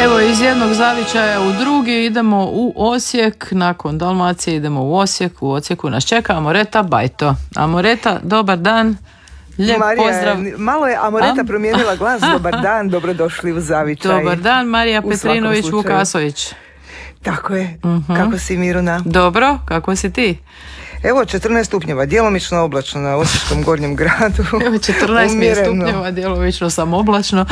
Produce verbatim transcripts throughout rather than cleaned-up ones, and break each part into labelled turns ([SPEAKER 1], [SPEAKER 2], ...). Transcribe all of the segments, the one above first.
[SPEAKER 1] Evo, iz jednog zavičaja u drugi idemo u Osijek, nakon Dalmacije idemo u Osijek, u Osijeku nas čeka Amoreta Bajto. Amoreta, dobar dan, lijep
[SPEAKER 2] Marija,
[SPEAKER 1] pozdrav.
[SPEAKER 2] Malo je Amoreta
[SPEAKER 1] A?
[SPEAKER 2] promijenila glas, dobar dan, dobrodošli u zavičaj.
[SPEAKER 1] Dobar dan, Marija Petrinović Vukasović.
[SPEAKER 2] Tako je,
[SPEAKER 1] uh-huh.
[SPEAKER 2] Kako si Miruna?
[SPEAKER 1] Dobro, kako si ti?
[SPEAKER 2] Evo četrnaest stupnjeva, djelomično oblačno na Osječkom gornjem gradu.
[SPEAKER 1] Evo četrnaest stupnjeva, djelomično sam oblačno.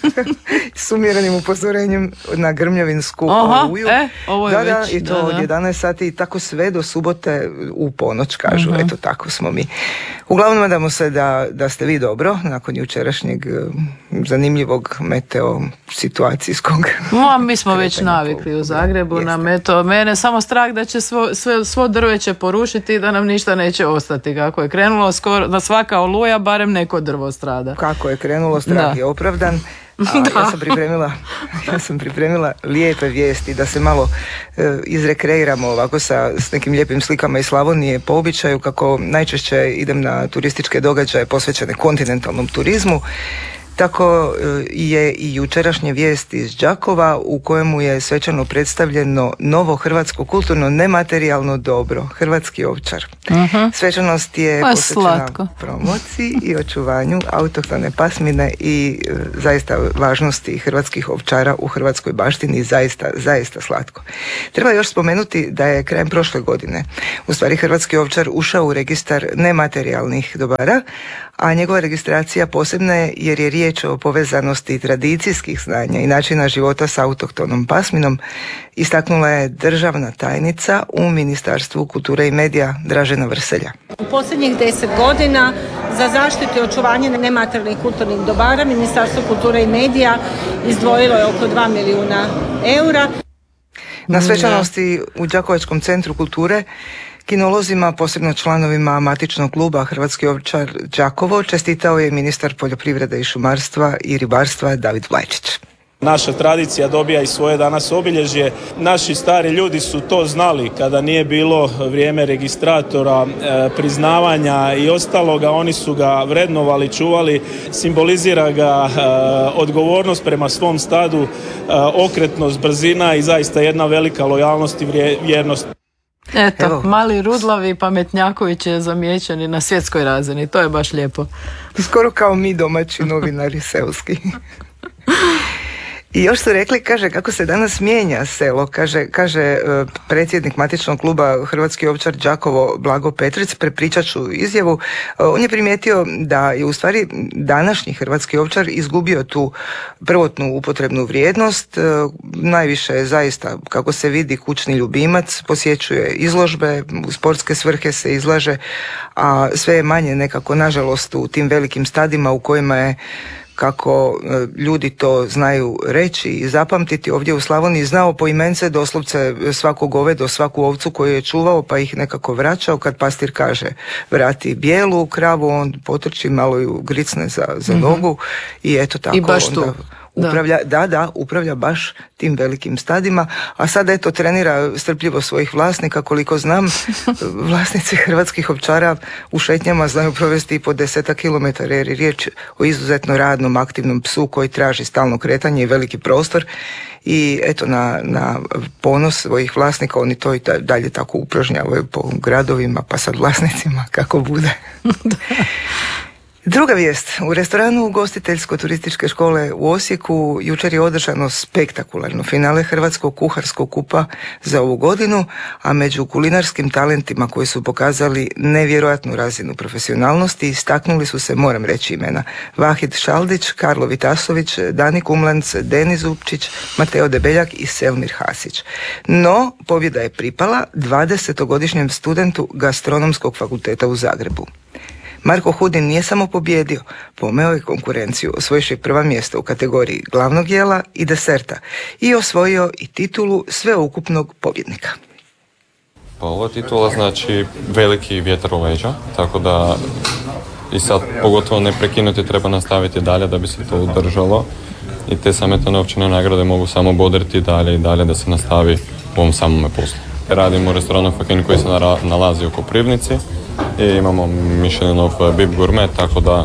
[SPEAKER 2] S umjerenim upozorenjem na grmljavinsku
[SPEAKER 1] Aha,
[SPEAKER 2] oluju.
[SPEAKER 1] E, ovo je
[SPEAKER 2] da,
[SPEAKER 1] već,
[SPEAKER 2] da, i to
[SPEAKER 1] da,
[SPEAKER 2] od
[SPEAKER 1] da.
[SPEAKER 2] jedanaest sati i tako sve do subote u ponoć, kažu.
[SPEAKER 1] Uh-huh.
[SPEAKER 2] Eto, tako smo mi. Uglavnom, nadamo se da, da ste vi dobro, nakon jučerašnjeg zanimljivog meteo situacijskog.
[SPEAKER 1] No, mi smo već navikli u Zagrebu na meteo. Mene samo strah da će svo, sve, svo drveće porušiti i da nam ništa neće ostati. Kako je krenulo, skoro da svaka oluja barem neko drvo strada.
[SPEAKER 2] Kako je krenulo, strah da. je opravdan. A ja sam pripremila ja sam pripremila lijepe vijesti da se malo e, izrekreiramo ovako sa s nekim lijepim slikama iz Slavonije po običaju, kako najčešće idem na turističke događaje posvećene kontinentalnom turizmu. Tako je i jučerašnje vijesti iz Đakova u kojemu je svečano predstavljeno novo hrvatsko kulturno nematerijalno dobro, hrvatski ovčar. Uh-huh. Svečanost je
[SPEAKER 1] pa
[SPEAKER 2] posvećena
[SPEAKER 1] slatko.
[SPEAKER 2] promociji i očuvanju autohtone pasmine i e, zaista važnosti hrvatskih ovčara u hrvatskoj baštini, zaista, zaista slatko. Treba još spomenuti da je krajem prošle godine u stvari hrvatski ovčar ušao u registar nematerijalnih dobara, a njegova registracija posebna je jer je riječ o povezanosti tradicijskih znanja i načina života s autohtonom pasminom, istaknula je državna tajnica u Ministarstvu kulture i medija Dražena Vrselja.
[SPEAKER 3] U posljednjih deset godina za zaštitu i očuvanje nematerijalnih kulturnih dobara Ministarstvo kulture i medija izdvojilo je oko dva milijuna eura.
[SPEAKER 2] Na svečanosti u Đakovačkom centru kulture kinolozima, posebno članovima matičnog kluba Hrvatski ovčar Đakovo, čestitao je ministar poljoprivrede i šumarstva i ribarstva David Vlajčić.
[SPEAKER 4] Naša tradicija dobija i svoje danas obilježje. Naši stari ljudi su to znali kada nije bilo vrijeme registratora, e, priznavanja i ostaloga. Oni su ga vrednovali, čuvali. Simbolizira ga e, odgovornost prema svom stadu, e, okretnost, brzina i zaista jedna velika lojalnost i vjernost.
[SPEAKER 1] Eto,
[SPEAKER 2] Evo.
[SPEAKER 1] mali Rudlavi i pametnjaković je zamijećeni na svjetskoj razini. To je baš lijepo.
[SPEAKER 2] Skoro kao mi domaći novinari seoski. I još su rekli, kaže, kako se danas mijenja selo, kaže, kaže predsjednik matičnog kluba Hrvatski ovčar Đakovo Blago Petric, prepričat ću izjavu. On je primijetio da je u stvari današnji hrvatski ovčar izgubio tu prvotnu upotrebnu vrijednost. Najviše je zaista, kako se vidi, kućni ljubimac, posjećuje izložbe, u sportske svrhe se izlaže, a sve je manje nekako, nažalost, u tim velikim stadima u kojima je, kako ljudi to znaju reći i zapamtiti, ovdje u Slavoniji znao poimence doslovce svako govedo, svaku ovcu koju je čuvao, pa ih nekako vraćao. Kad pastir kaže vrati bijelu kravu, on potrči, malo ju gricne za, za mm-hmm. nogu i eto tako.
[SPEAKER 1] I baš tu.
[SPEAKER 2] Upravlja, da, da, upravlja baš tim velikim stadima, a sad eto trenira strpljivo svojih vlasnika. Koliko znam, vlasnici hrvatskih ovčara u šetnjama znaju provesti i po desetak kilometara, jer je riječ o izuzetno radnom, aktivnom psu koji traži stalno kretanje i veliki prostor. I eto, na, na ponos svojih vlasnika oni to i dalje tako upražnjavaju po gradovima, pa sad vlasnicima kako bude. Druga vijest. U restoranu ugostiteljsko-turističke škole u Osijeku jučer je održano spektakularno finale Hrvatskog kuharskog kupa za ovu godinu, a među kulinarskim talentima koji su pokazali nevjerojatnu razinu profesionalnosti istaknuli su se, moram reći imena, Vahid Šaldić, Karlo Vitasović, Dani Kumlanc, Denis Upčić, Mateo Debeljak i Selmir Hasić. No, pobjeda je pripala dvadesetogodišnjem studentu Gastronomskog fakulteta u Zagrebu. Marko Hudin nije samo pobjedio, pomeo je konkurenciju, osvojivši prva mjesta u kategoriji glavnog jela i deserta i osvojio i titulu sveukupnog pobjednika.
[SPEAKER 5] Pa ova titula znači veliki vjetar u leđa, tako da i sad pogotovo ne prekinuti, treba nastaviti dalje da bi se to udržalo i te same te novčane nagrade mogu samo bodriti dalje i dalje da se nastavi u ovom samome poslu. Radim u restoranu Fakin koji se nalazi u Koprivnici i imamo Michelinov Bib Gourmet, tako da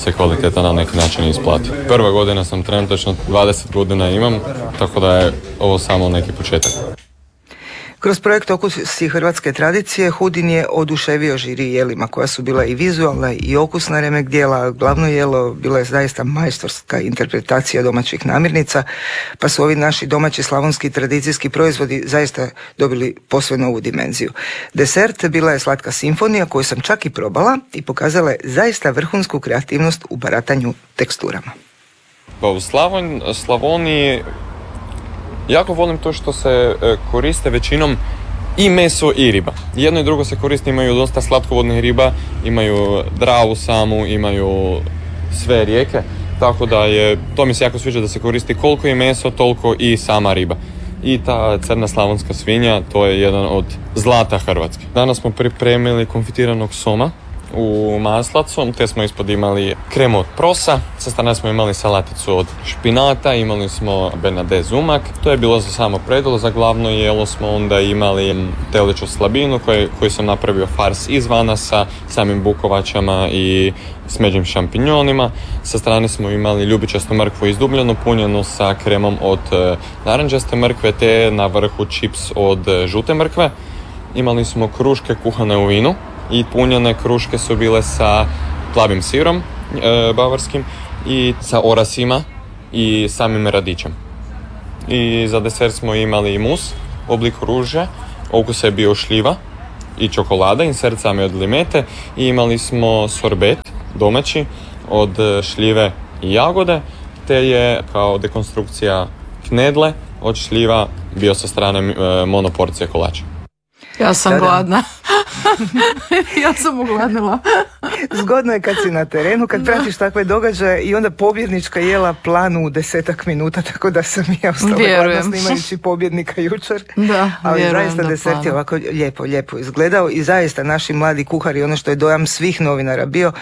[SPEAKER 5] se kvaliteta na neki način isplati. Prva godina sam trenutačno, dvadeset godina imam, tako da je ovo samo neki početak.
[SPEAKER 2] Kroz projekt Okusi hrvatske tradicije Hudin je oduševio žiri jelima koja su bila i vizualna i okusna remek dijela. Glavno jelo bila je zaista majstorska interpretacija domaćih namirnica, pa su ovi naši domaći slavonski tradicijski proizvodi zaista dobili posve novu dimenziju. Desert bila je slatka simfonija koju sam čak i probala i pokazala je zaista vrhunsku kreativnost u baratanju teksturama.
[SPEAKER 5] Pa u Slavon, Slavoniji jako volim to što se koriste većinom i meso i riba. Jedno i drugo se koristi, imaju dosta slatkovodnih riba, imaju Dravu samu, imaju sve rijeke, tako da je, to mi se jako sviđa da se koristi koliko i meso, toliko i sama riba. I ta crna slavonska svinja, to je jedan od zlata Hrvatske. Danas smo pripremili konfitiranog soma u maslacu, te smo ispod imali kremu od prosa, sa strane smo imali salaticu od špinata, imali smo benadez umak, to je bilo za samo predjelo, za glavno jelo smo onda imali teleću slabinu koji, koji sam napravio fars izvana sa samim bukovačama i smeđim šampinjonima, sa strane smo imali ljubičastu mrkvu izdubljenu punjenu sa kremom od naranđaste mrkve te na vrhu čips od žute mrkve, imali smo kruške kuhane u vinu i punjene kruške su bile sa plavim sirom e, bavarskim i sa orasima i samim radićem. I za desert smo imali mus u obliku ruže, okus je bio šljiva i čokolada, insert same od limete i imali smo sorbet domaći od šljive i jagode, te je kao dekonstrukcija knedle od šljiva bio sa strane e, monoporcije kolača.
[SPEAKER 1] Ja sam gladna. Ja sam ugladnila.
[SPEAKER 2] Zgodno je kad si na terenu, kad pratiš takve događaje i onda pobjednička jela planu u desetak minuta, tako da sam ja ostala gladna snimajući pobjednika jučer.
[SPEAKER 1] Da,
[SPEAKER 2] ali zaista desert je ovako lijepo, lijepo izgledao i zaista naši mladi kuhari, ono što je dojam svih novinara bio,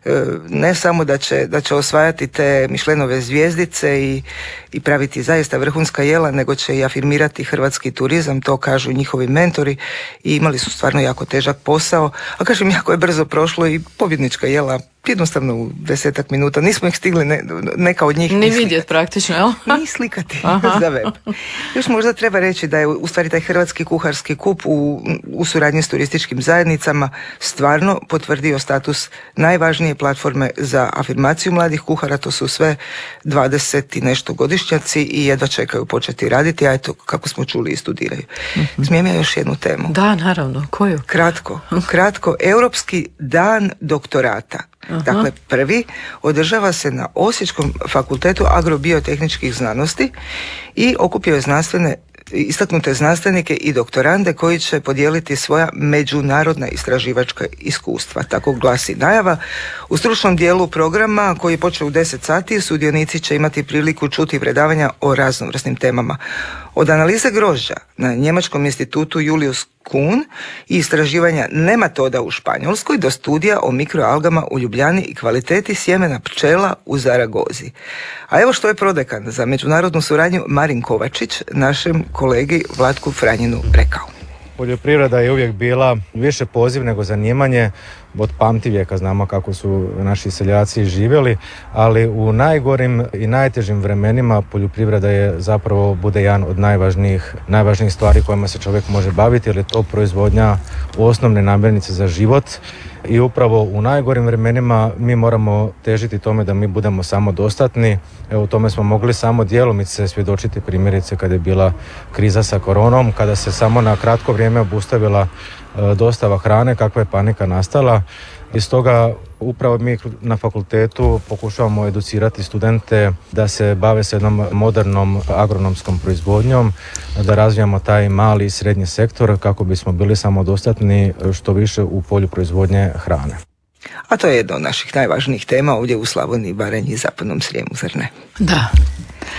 [SPEAKER 2] ne samo da će, da će osvajati te Michelinove zvjezdice i, i praviti zaista vrhunska jela, nego će i afirmirati hrvatski turizam, to kažu njihovi mentori i imali su stvarno jako težak posao, a kažem, jako je brzo prošlo i pobjednička jela jednostavno u desetak minuta. Nismo ih stigli, ne, neka od njih
[SPEAKER 1] ni vidjeti praktično, jel?
[SPEAKER 2] Ni slikati za web. Još možda treba reći da je u stvari taj hrvatski kuharski kup u, u suradnji s turističkim zajednicama stvarno potvrdio status najvažnije platforme za afirmaciju mladih kuhara. To su sve dvadeset i nešto godišnjaci i jedva čekaju početi raditi, a eto, kako smo čuli, i studiraju. Mm-hmm. Smijem ja još jednu temu?
[SPEAKER 1] Da, naravno. Koju?
[SPEAKER 2] Kratko. Kratko. Europski dan doktorata. Aha. Dakle, prvi održava se na Osječkom fakultetu agrobiotehničkih znanosti i okupio je znanstvene, istaknute znanstvenike i doktorande koji će podijeliti svoja međunarodna istraživačka iskustva. Tako glasi najava. U stručnom dijelu programa koji je počeo u deset sati sudionici će imati priliku čuti predavanja o raznovrsnim temama. Od analize grožđa na Njemačkom institutu Julius Kuhn i istraživanja nematoda u Španjolskoj do studija o mikroalgama u Ljubljani i kvaliteti sjemena pčela u Zaragozi. A evo što je prodekan za međunarodnu suradnju Marin Kovačić našem kolegi Vlatku Franjinu rekao.
[SPEAKER 6] Poljoprivreda je uvijek bila više poziv nego zanimanje. Od pamtivijeka znamo kako su naši seljaci živjeli, ali u najgorim i najtežim vremenima poljoprivreda je zapravo bude jedan od najvažnijih, najvažnijih stvari kojima se čovjek može baviti, jer je to proizvodnja osnovne namirnice za život. I upravo u najgorim vremenima mi moramo težiti tome da mi budemo samodostatni. Evo, tome smo mogli samo djelomice svjedočiti, primjerice kada je bila kriza sa koronom, kada se samo na kratko vrijeme obustavila e, dostava hrane, kakva je panika nastala. I stoga upravo mi na fakultetu pokušavamo educirati studente da se bave s jednom modernom agronomskom proizvodnjom, da razvijamo taj mali i srednji sektor kako bismo bili samodostatni što više u polju proizvodnje hrane.
[SPEAKER 2] A to je jedna od naših najvažnijih tema ovdje u Slavoniji, Baranji i Zapadnom Srijemu, zar ne?
[SPEAKER 1] Da.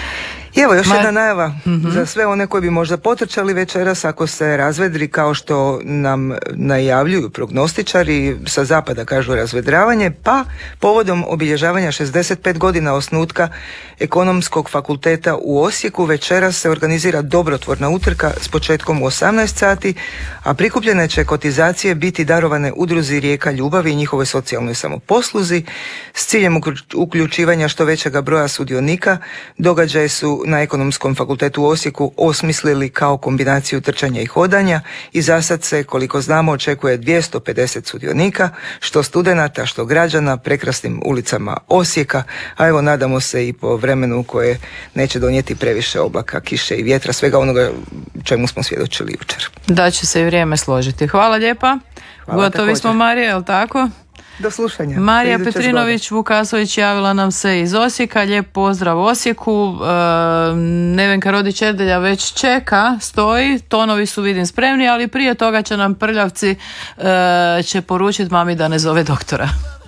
[SPEAKER 2] I evo još
[SPEAKER 1] Ma...
[SPEAKER 2] jedna najava
[SPEAKER 1] mm-hmm.
[SPEAKER 2] za sve one koji bi možda potrčali večeras ako se razvedri kao što nam najavljuju prognostičari, sa zapada kažu razvedravanje, pa povodom obilježavanja šezdeset pet godina osnutka Ekonomskog fakulteta u Osijeku večeras se organizira dobrotvorna utrka s početkom u osamnaest sati, a prikupljene će kotizacije biti darovane udruzi Rijeka ljubavi i njihovoj socijalnoj samoposluzi s ciljem uključivanja što većega broja sudionika. Događaje su na Ekonomskom fakultetu u Osijeku osmislili kao kombinaciju trčanja i hodanja i za sad se, koliko znamo, očekuje dvjesto pedeset sudionika, što studenata, što građana, prekrasnim ulicama Osijeka, a evo nadamo se i po vremenu koje neće donijeti previše oblaka, kiše i vjetra, svega onoga čemu smo svjedočili jučer.
[SPEAKER 1] Da će se i vrijeme složiti. Hvala lijepa.
[SPEAKER 2] Hvala.
[SPEAKER 1] Gotovi
[SPEAKER 2] također.
[SPEAKER 1] smo, Marija, je li tako?
[SPEAKER 2] Do slušanja.
[SPEAKER 1] Marija Petrinović Vukasović javila nam se iz Osijeka. Lijep pozdrav Osijeku. E, Nevenka Rodić-Erdelja već čeka, stoji, tonovi su vidim spremni, ali prije toga će nam Prljavci e, će poručiti mami da ne zove doktora.